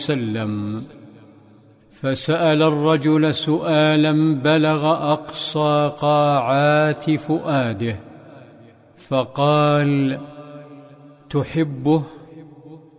وسلم. فسأل الرجل سؤالا بلغ أقصى قاعات فؤاده، فقال: تحبه؟